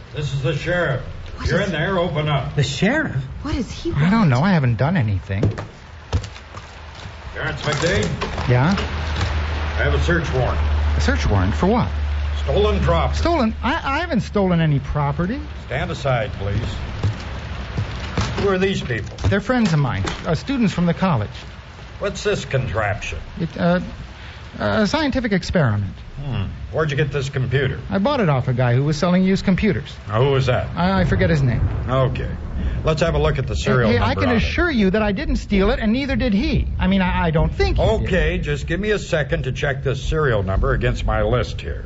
This is the sheriff. You're in there, open up. The sheriff? What is he want? I don't know. I haven't done anything. Terrence McDade? Yeah? I have a search warrant. A search warrant? For what? Stolen property. Stolen? I haven't stolen any property. Stand aside, please. Who are these people? They're friends of mine, students from the college. What's this contraption? A scientific experiment. Where'd you get this computer? I bought it off a guy who was selling used computers. Who was that? I forget his name. Okay. Let's have a look at the serial number. I can assure you that I didn't steal it, and neither did he. I mean, I don't think he did. Okay, just give me a second to check this serial number against my list here.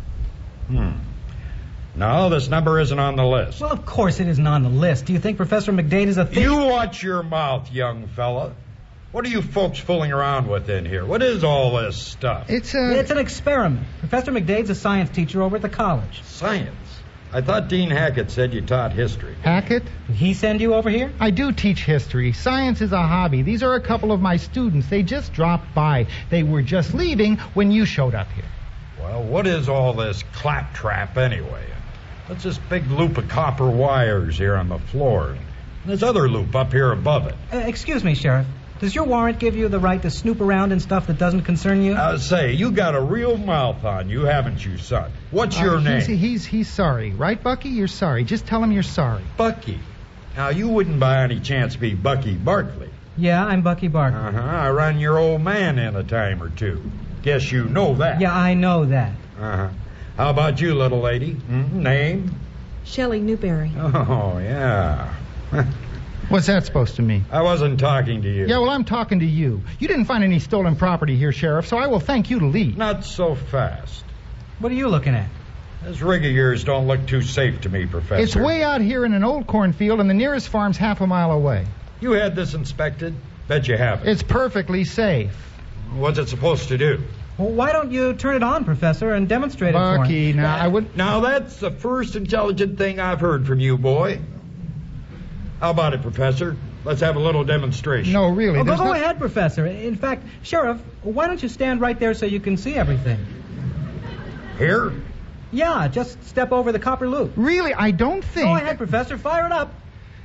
No, this number isn't on the list. Well, of course it isn't on the list. Do you think Professor McDade is a thief? You watch your mouth, young fella. What are you folks fooling around with in here? What is all this stuff? It's an experiment. Professor McDade's a science teacher over at the college. Science? I thought Dean Hackett said you taught history. Hackett? Did he send you over here? I do teach history. Science is a hobby. These are a couple of my students. They just dropped by. They were just leaving when you showed up here. Well, what is all this claptrap anyway? What's this big loop of copper wires here on the floor? And this other loop up here above it. Excuse me, Sheriff. Does your warrant give you the right to snoop around in stuff that doesn't concern you? Say, you got a real mouth on you, haven't you, son? What's your name? He's sorry. Right, Bucky? You're sorry. Just tell him you're sorry. Bucky. Now, you wouldn't by any chance be Bucky Barkley. Yeah, I'm Bucky Barkley. I run your old man in a time or two. Guess you know that. Yeah, I know that. How about you, little lady? Name? Shelley Newberry. Oh, yeah. What's that supposed to mean? I wasn't talking to you. Yeah, well, I'm talking to you. You didn't find any stolen property here, Sheriff, so I will thank you to leave. Not so fast. What are you looking at? This rig of yours don't look too safe to me, Professor. It's way out here in an old cornfield, and the nearest farm's half a mile away. You had this inspected? Bet you haven't. It's perfectly safe. What's it supposed to do? Well, why don't you turn it on, Professor, and demonstrate it for Bucky, him? now, I would... Now, that's the first intelligent thing I've heard from you, boy. How about it, Professor? Let's have a little demonstration. No, really. Oh, go ahead, Professor. In fact, Sheriff, why don't you stand right there so you can see everything? Here? Yeah, just step over the copper loop. Really, I don't think... Go ahead, Professor. Fire it up.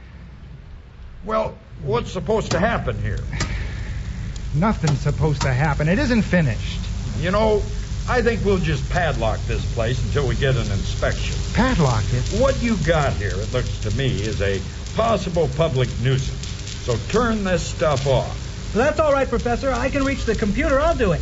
Well, what's supposed to happen here? Nothing's supposed to happen. It isn't finished. You know, I think we'll just padlock this place until we get an inspection. Padlock it? What you got here, it looks to me, is a possible public nuisance. So turn this stuff off. Well, that's all right, Professor. I can reach the computer. I'll do it.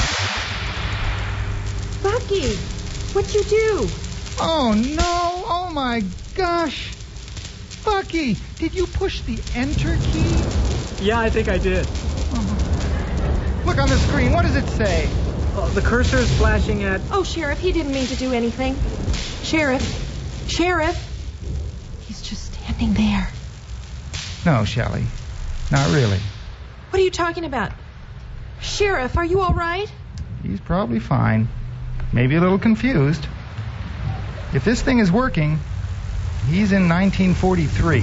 Bucky, what'd you do? Oh, no. Oh, my gosh. Bucky, did you push the enter key? Yeah, I think I did. Look on the screen. What does it say? The cursor is flashing at... Oh, Sheriff, he didn't mean to do anything. Sheriff. He's just standing there. No, Shelley. Not really. What are you talking about? Sheriff, are you all right? He's probably fine. Maybe a little confused. If this thing is working, he's in 1943.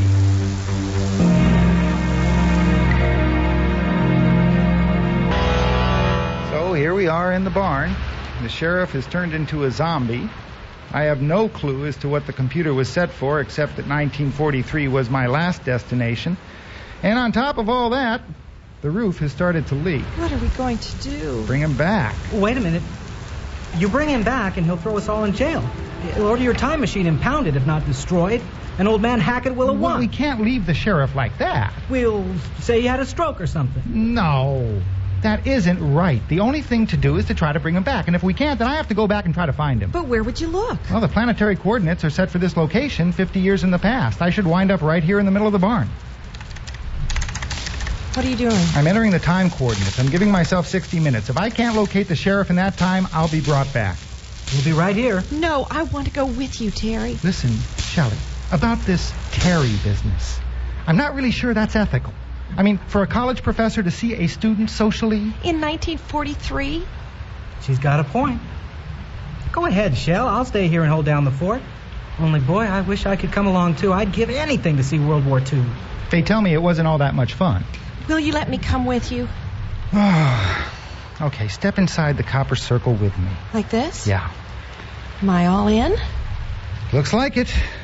So here we are in the barn. The sheriff has turned into a zombie. I have no clue as to what the computer was set for, except that 1943 was my last destination. And on top of all that, the roof has started to leak. What are we going to do? Bring him back. Wait a minute. You bring him back and he'll throw us all in jail. He'll order your time machine impounded, if not destroyed. And old man Hackett will have won. We can't leave the sheriff like that. We'll say he had a stroke or something. No, that isn't right. The only thing to do is to try to bring him back. And if we can't, then I have to go back and try to find him. But where would you look? Well, the planetary coordinates are set for this location 50 years in the past. I should wind up right here in the middle of the barn. What are you doing? I'm entering the time coordinates. I'm giving myself 60 minutes. If I can't locate the sheriff in that time, I'll be brought back. We'll be right here. No, I want to go with you, Terry. Listen, Shelley, about this Terry business. I'm not really sure that's ethical. I mean, for a college professor to see a student socially... In 1943? She's got a point. Go ahead, Shell. I'll stay here and hold down the fort. Only, boy, I wish I could come along, too. I'd give anything to see World War II. They tell me it wasn't all that much fun. Will you let me come with you? Okay, step inside the copper circle with me. Like this? Yeah. Am I all in? Looks like it.